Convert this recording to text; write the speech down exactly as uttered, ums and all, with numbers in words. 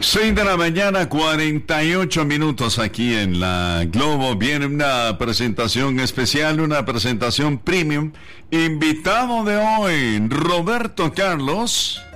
Seis de la mañana, cuarenta y ocho minutos aquí en la Globo. Viene una presentación especial, una presentación premium. Invitado de hoy, Roberto Carlos.